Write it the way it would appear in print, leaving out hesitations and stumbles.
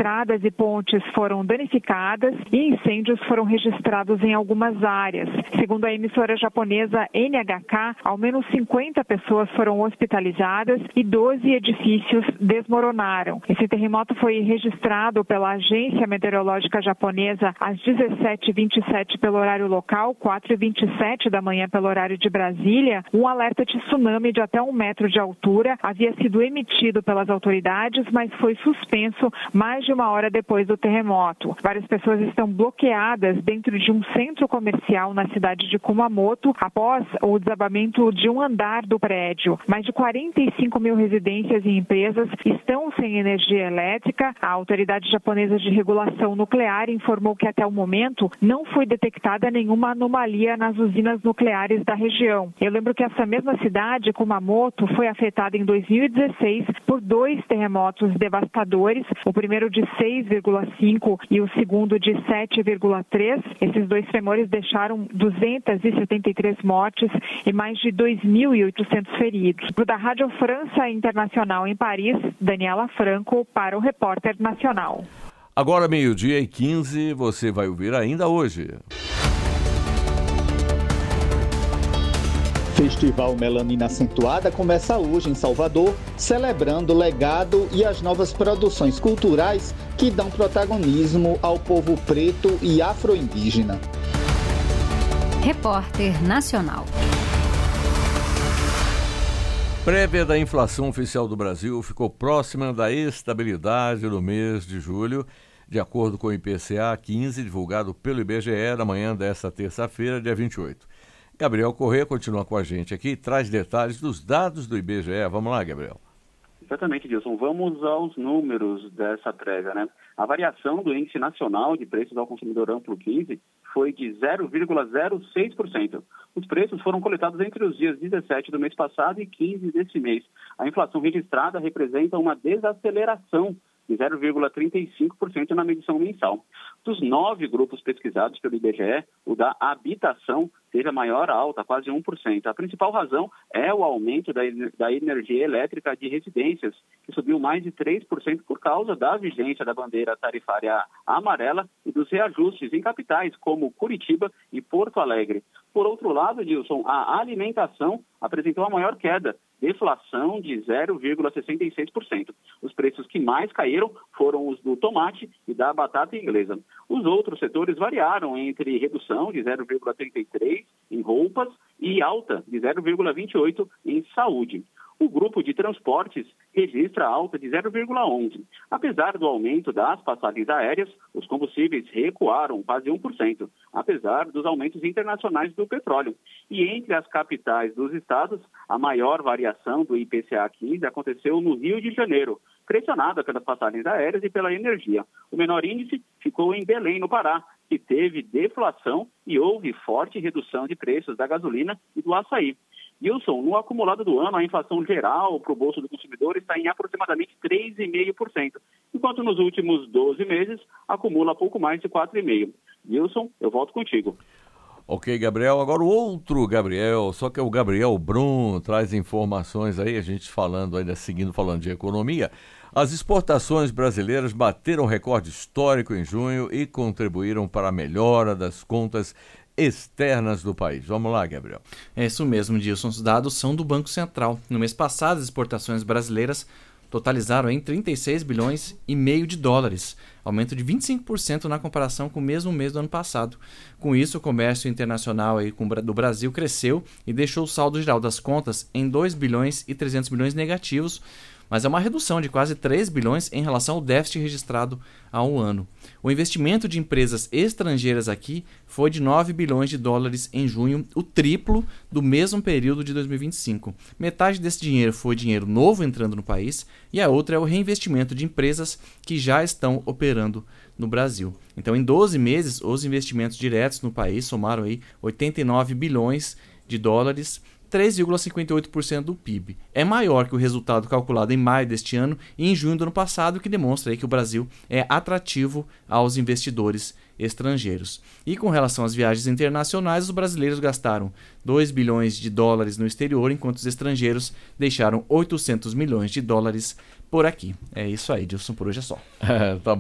estradas e pontes foram danificadas e incêndios foram registrados em algumas áreas. Segundo a emissora japonesa NHK, ao menos 50 pessoas foram hospitalizadas e 12 edifícios desmoronaram. Esse terremoto foi registrado pela Agência Meteorológica Japonesa às 17h27 pelo horário local, 4h27 da manhã pelo horário de Brasília. Um alerta de tsunami de até 1 metro de altura havia sido emitido pelas autoridades, mas foi suspenso mais de 1 hora depois do terremoto. Várias pessoas estão bloqueadas dentro de um centro comercial na cidade de Kumamoto após o desabamento de um andar do prédio. Mais de 45 mil residências e empresas estão sem energia elétrica. A Autoridade Japonesa de Regulação Nuclear informou que até o momento não foi detectada nenhuma anomalia nas usinas nucleares da região. Eu lembro que essa mesma cidade, Kumamoto, foi afetada em 2016 por 2 terremotos devastadores, o primeiro de 6,5 e o segundo de 7,3. Esses 2 tremores deixaram 273 mortes e mais de 2.800 feridos. Da Rádio França Internacional em Paris, Daniela Franco para o Repórter Nacional. Agora 12h15, você vai ouvir ainda hoje. Festival Melanina Acentuada começa hoje em Salvador, celebrando o legado e as novas produções culturais que dão protagonismo ao povo preto e afro-indígena. Repórter Nacional. Prévia da inflação oficial do Brasil ficou próxima da estabilidade no mês de julho, de acordo com o IPCA 15, divulgado pelo IBGE na manhã desta terça-feira, dia 28. Gabriel Corrêa continua com a gente aqui e traz detalhes dos dados do IBGE. Vamos lá, Gabriel. Exatamente, Dilson. Vamos aos números dessa prévia, né? A variação do Índice Nacional de Preços ao Consumidor Amplo 15 foi de 0,06%. Os preços foram coletados entre os dias 17 do mês passado e 15 desse mês. A inflação registrada representa uma desaceleração de 0,35% na medição mensal. Dos 9 grupos pesquisados pelo IBGE, o da habitação teve a maior alta, quase 1%. A principal razão é o aumento da energia elétrica de residências, que subiu mais de 3% por causa da vigência da bandeira tarifária amarela e dos reajustes em capitais como Curitiba e Porto Alegre. Por outro lado, Dilson, a alimentação apresentou a maior queda, deflação de 0,66%. Os preços que mais caíram foram os do tomate e da batata inglesa. Os outros setores variaram entre redução de 0,33% em roupas e alta de 0,28% em saúde. O grupo de transportes registra alta de 0,11%. Apesar do aumento das passagens aéreas, os combustíveis recuaram quase 1%, apesar dos aumentos internacionais do petróleo. E entre as capitais dos estados, a maior variação do IPCA 15 aconteceu no Rio de Janeiro, pressionada pelas passagens aéreas e pela energia. O menor índice ficou em Belém, no Pará, que teve deflação e houve forte redução de preços da gasolina e do açaí. Wilson, no acumulado do ano, a inflação geral para o bolso do consumidor está em aproximadamente 3,5%, enquanto nos últimos 12 meses acumula pouco mais de 4,5%. Wilson, eu volto contigo. Ok, Gabriel. Agora o outro Gabriel, só que é o Gabriel Brum, traz informações aí, a gente falando ainda, seguindo falando de economia. As exportações brasileiras bateram recorde histórico em junho e contribuíram para a melhora das contas externas do país. Vamos lá, Gabriel. É isso mesmo, Dilson. Os dados são do Banco Central. No mês passado, as exportações brasileiras totalizaram em 36 bilhões e meio de dólares, aumento de 25% na comparação com o mesmo mês do ano passado. Com isso, o comércio internacional do Brasil cresceu e deixou o saldo geral das contas em 2 bilhões e 300 milhões negativos, mas é uma redução de quase 3 bilhões em relação ao déficit registrado há um ano. O investimento de empresas estrangeiras aqui foi de 9 bilhões de dólares em junho, o triplo do mesmo período de 2025. Metade desse dinheiro foi dinheiro novo entrando no país e a outra é o reinvestimento de empresas que já estão operando no Brasil. Então, em 12 meses, os investimentos diretos no país somaram aí 89 bilhões de dólares, 3,58% do PIB. É maior que o resultado calculado em maio deste ano e em junho do ano passado, que demonstra aí que o Brasil é atrativo aos investidores estrangeiros. E com relação às viagens internacionais, os brasileiros gastaram 2 bilhões de dólares no exterior, enquanto os estrangeiros deixaram 800 milhões de dólares por aqui. É isso aí, Dilson, por hoje é só. Tá